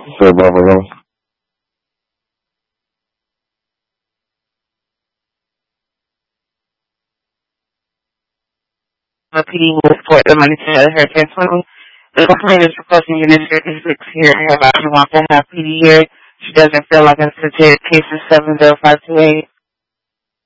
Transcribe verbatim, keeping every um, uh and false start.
Sir Barbaros. A P D will report the money to her testimony. The complaint is requesting an insurance six hearing about she wants to have P D here. She doesn't feel like it's a case of seven zero five two eight.